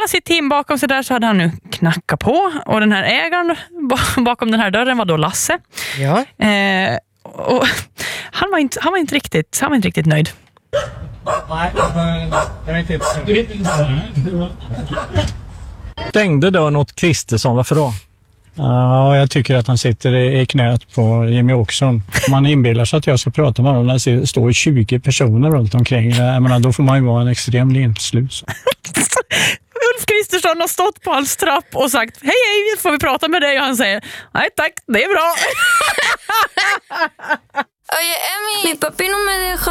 hela sitt team bakom sig där så hade han nu knackat på. Och den här ägaren bakom den här dörren var då Lasse. Ja. Och han var inte riktigt nöjd. Stängde dörren åt Kristersson, varför då? Ja, jag tycker att han sitter i knät på Jimmy Åkesson. Man inbillar sig att jag ska prata med honom när det står 20 personer runt omkring. Jag menar, då får man ju vara en extrem linslus. Ulf Kristersson har stått på hans trapp och sagt hej, får vi prata med dig? Och han säger nej tack, det är bra. Oye, Emi, mi papi no me deja.